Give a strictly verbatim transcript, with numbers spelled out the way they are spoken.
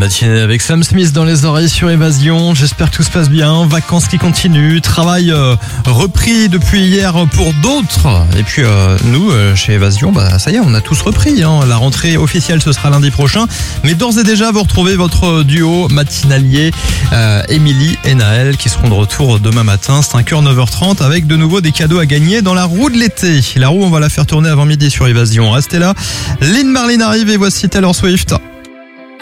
matinée avec Sam Smith dans les oreilles sur Évasion. J'espère que tout se passe bien. Vacances qui continuent, travail euh, repris depuis hier pour d'autres. Et puis euh, nous, euh, chez Évasion, bah ça y est, on a tous repris. Hein. La rentrée officielle, ce sera lundi prochain. Mais d'ores et déjà, vous retrouvez votre duo matinalier, euh, Émilie et Naël, qui seront de retour demain matin, cinq heures neuf heures trente, avec de nouveau des cadeaux à gagner dans la roue de l'été. La roue, on va la faire tourner avant midi sur Évasion. Restez là. Lynn Marlin arrive et voici Taylor Swift.